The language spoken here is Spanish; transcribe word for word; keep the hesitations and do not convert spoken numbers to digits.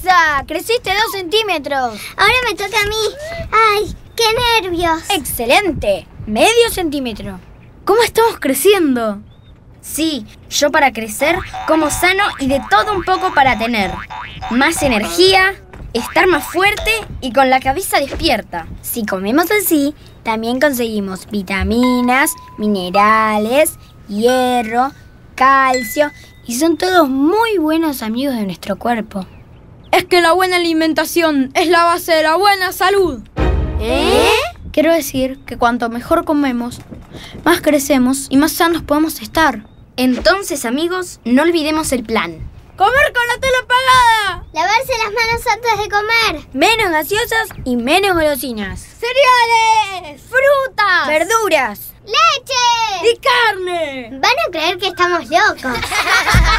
Elsa, creciste dos centímetros. Ahora me toca a mí. ¡Ay, qué nervios! ¡Excelente! Medio centímetro. ¿Cómo estamos creciendo? Sí, yo para crecer como sano y de todo un poco para tener más energía, estar más fuerte y con la cabeza despierta. Si comemos así, también conseguimos vitaminas, minerales, hierro, calcio y son todos muy buenos amigos de nuestro cuerpo. Es que la buena alimentación es la base de la buena salud. ¿Eh? Quiero decir que cuanto mejor comemos, más crecemos y más sanos podemos estar. Entonces, amigos, no olvidemos el plan. ¡Comer con la tele apagada! Lavarse las manos antes de comer. Menos gaseosas y menos golosinas. ¡Cereales! ¡Frutas! ¡Verduras! ¡Leche! ¡Y carne! Van a creer que estamos locos.